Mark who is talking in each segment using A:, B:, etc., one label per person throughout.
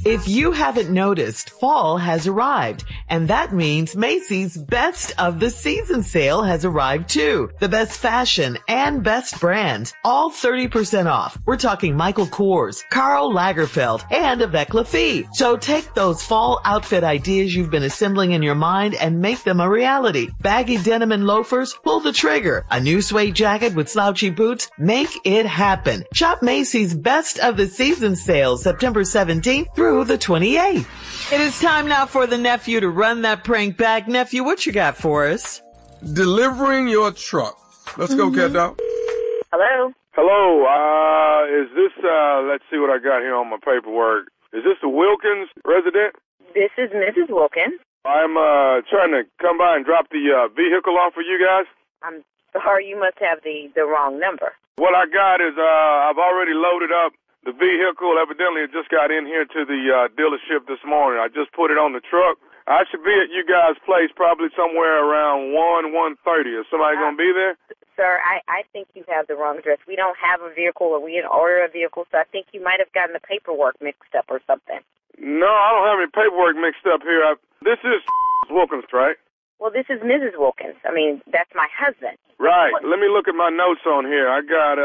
A: If you haven't noticed, fall has arrived, and that means Macy's Best of the Season sale has arrived too. The best fashion and best brands, all 30% off. We're talking Michael Kors, Karl Lagerfeld, and Avec Lafite. So take those fall outfit ideas you've been assembling in your mind and make them a reality. Baggy denim and loafers, pull the trigger. A new suede jacket with slouchy boots, make it happen. Shop Macy's Best of the Season sale September 17th through the 28th. It is time now for the nephew to run that prank back. Nephew, what you got for us?
B: Delivering your truck. Let's go, Cat Dog.
C: Hello?
D: Hello, is this, let's see what I got here on my paperwork. Is this the Wilkins resident?
C: This is Mrs. Wilkins.
D: I'm, trying to come by and drop the, vehicle off for you guys.
C: I'm sorry, you must have the wrong number.
D: What I got is, I've already loaded up the vehicle. Evidently, it just got in here to the, dealership this morning. I just put it on the truck. I should be at you guys' place probably somewhere around 1:30. Is somebody going to be there?
C: Sir, I think you have the wrong address. We don't have a vehicle, or we didn't order a vehicle, so I think you might have gotten the paperwork mixed up or something.
D: No, I don't have any paperwork mixed up here. This is Wilkins, right?
C: Well, this is Mrs. Wilkins. I mean, that's my husband.
D: Right. Let me look at my notes on here. I got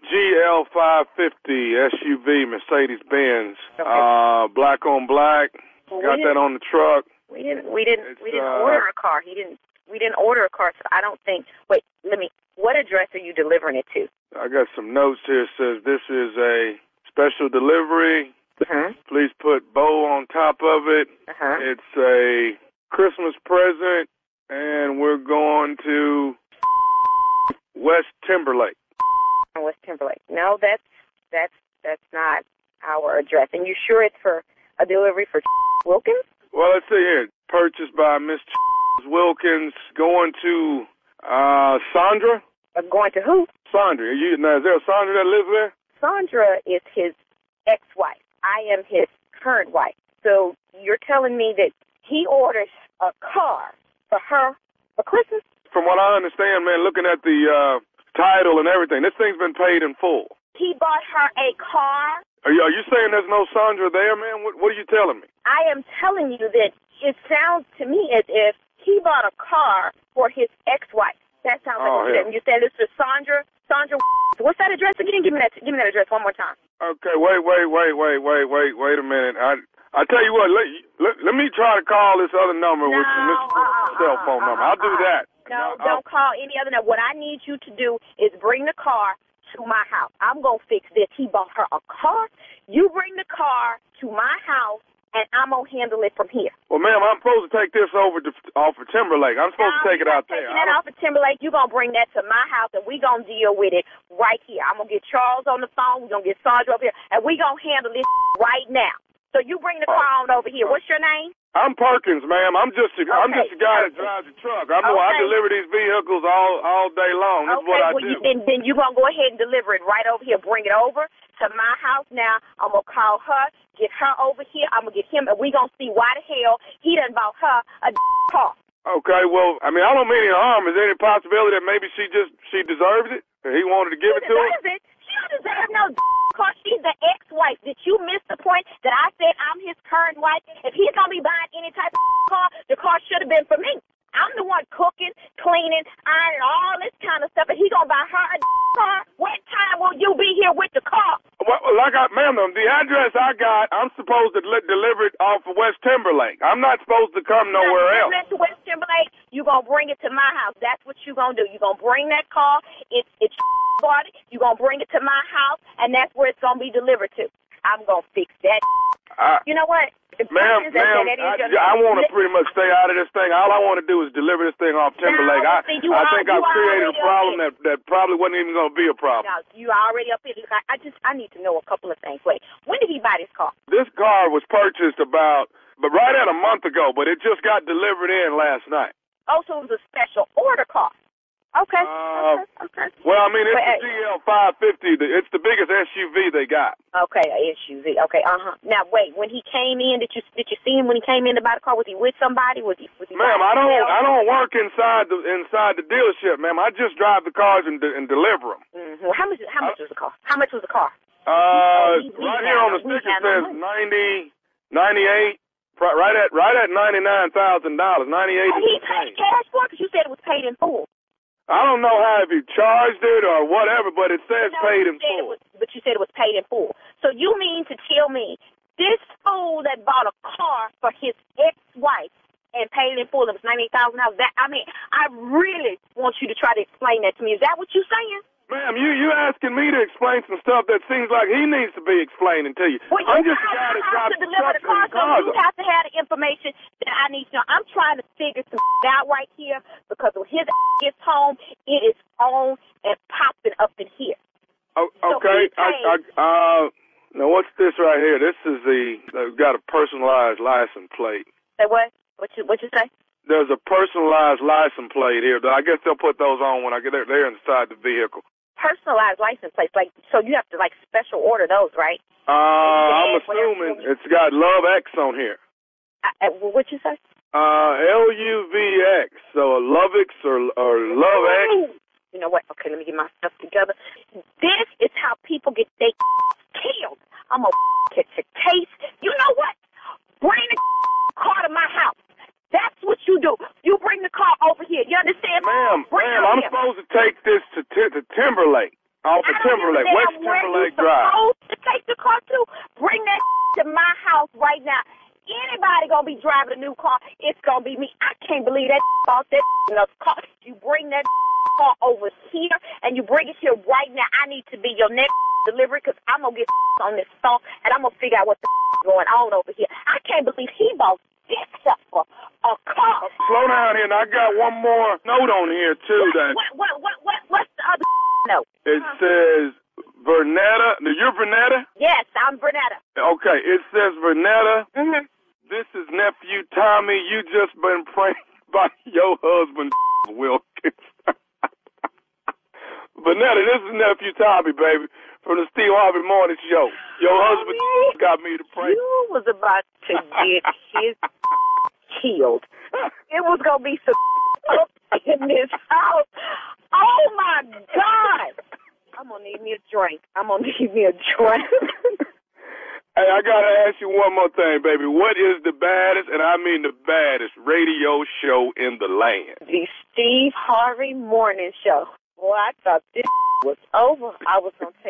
D: GL550 SUV Mercedes-Benz,
C: Okay.
D: black on black.
C: Well,
D: got that on the truck.
C: We didn't order a car. We didn't order a car, so I don't think. Wait, what address are you delivering it to?
D: I got some notes here. It says this is a special delivery.
C: Uh-huh.
D: Please put bow on top of it.
C: Uh-huh.
D: It's a Christmas present, and we're going to West Timberlake.
C: West Timberlake. No, that's not our address. And you sure it's for a delivery for Wilkins?
D: Well, let's see here. Purchased by Miss Wilkins, going to Sandra.
C: Going to who?
D: Sandra. Now, is there a Sandra that lives there?
C: Sandra is his ex-wife. I am his current wife. So you're telling me that he orders a car for her for Christmas?
D: From what I understand, man, looking at the title and everything, this thing's been paid in full.
C: He bought her a car?
D: Are you saying there's no Sandra there, man? What are you telling me? I
C: am telling you that it sounds to me as if he bought a car for his ex-wife. That sounds like what you said. You said this was Sandra. Sandra, what's that address again? Give me that address one more time.
D: Okay, wait a minute. I tell you what, let me try to call this other number with Mr. cell phone number. I'll do that.
C: No, don't call any other number. What I need you to do is bring the car to my house. I'm going to fix this. He bought her a car. You bring the car to my house, and I'm going to handle it from here.
D: Well, ma'am, I'm supposed to take this over off of Timberlake. I'm supposed to take it out there.
C: Taking that off of Timberlake, you're going to bring that to my house, and we're going to deal with it right here. I'm going to get Charles on the phone. We're going to get Sandra over here, and we're going to handle this right now. So you bring the car on over here. What's your name?
D: I'm Perkins, ma'am. I'm just a guy that drives the truck. I deliver these vehicles all day long. That's what I do.
C: Then you're going to go ahead and deliver it right over here. Bring it over to my house now. I'm going to call her, get her over here. I'm going to get him, and we're going to see why the hell he done bought her a car.
D: Okay, well, I mean, I don't mean any harm. Is there any possibility that maybe she deserves it? And he wanted to give it to her?
C: She don't deserve no car. She's the ex-wife. Did you miss the point that I said I'm his current wife? If he's going to be buying any type of car, the car should have been for me. I'm the one cooking, cleaning, ironing, all this kind of stuff, and he going to buy her a car? What time will you be here with the car?
D: Well, ma'am, the address I got, I'm supposed to deliver it off of West Timberlake. I'm not supposed to come nowhere else.
C: To West Timberlake, you're going to bring it to my house. That's what you're going to do. You're going to bring that car. It's bought it. You're going to bring it to my house, and that's where it's going to be delivered to. I'm going to fix that. You know what?
D: Ma'am, I want to pretty much stay out of this thing. All I want to do is deliver this thing off Timberlake. I think I've created a problem that probably wasn't even going to be a problem.
C: No, you already up here. I need to know a couple of things. Wait, when did he buy this car?
D: This car was purchased right at a month ago, but it just got delivered in last night.
C: Oh, so it was a special order car. Okay.
D: Well, I mean, it's the GL550. It's the biggest SUV they got.
C: Okay, a SUV. Okay, Now, wait. When he came in, did you see him when he came in to buy the car? Was he with somebody? Was he?
D: Ma'am, I don't work inside the dealership, ma'am. I just drive the cars and deliver them.
C: Mm-hmm. How much was the car? How much was the car?
D: Right here on the sticker says $98, right at $99,000. $98.
C: And he paid cash for it because you said it was paid in full.
D: I don't know how if you charged it or whatever, but it says paid in full.
C: But you said it was paid in full. So you mean to tell me this fool that bought a car for his ex-wife and paid it in full, it was $98,000? I really want you to try to explain that to me. Is that what you're saying?
D: Ma'am, you asking me to explain some stuff that seems like he needs to be explaining to you.
C: Well,
D: I'm just a guy that got
C: to deliver the car, so you have to have the information that I need to know. I'm trying to figure some out right here because when his gets home, it is on and popping up in here.
D: Oh, okay. Now what's this right here? This is got a personalized license plate.
C: Say what? What you say?
D: There's a personalized license plate here. I guess they'll put those on when I get there. They're inside the vehicle.
C: Personalized license plates, so you have to special order those, right?
D: I'm assuming it's got Love X on here.
C: What'd you say?
D: LUVX. So a Lovex or Love X.
C: You know what? Okay, let me get my stuff together. This is how people get they killed. I'm gonna catch a case. You know what? Bring the car to my house. That's what you do. You bring the car over here. You understand?
D: Ma'am, I'm supposed to take this to Timberlake. Off of Timberlake, West Timberlake Drive.
C: Supposed to take the car to? Bring that to my house right now. Anybody gonna be driving a new car, it's gonna be me. I can't believe that bought that another car. You bring that car over here, and you bring it here right now. I need to be your next delivery because I'm gonna get on this phone, and I'm gonna figure out what's going on over here. I can't believe he bought this stuff for a car.
D: Slow down here, and I got one more note on here too.
C: What's the other note?
D: It says Vernetta. You're Vernetta?
C: Yes, I'm Vernetta.
D: Okay, it says Vernetta.
C: Mm-hmm.
D: This is nephew Tommy. You just been pranked by your husband Wilkins. Vernetta, this is nephew Tommy, baby, from the Steve Harvey Morning Show. Your husband got me to prank.
C: You was about to get his killed. It was gonna be some up in this house. Oh my God! I'm gonna need me a drink.
D: Hey, I gotta ask you one more thing, baby. What is the baddest, and I mean the baddest, radio show in the land?
C: The Steve Harvey Morning Show. Boy, I thought this was over. I was gonna take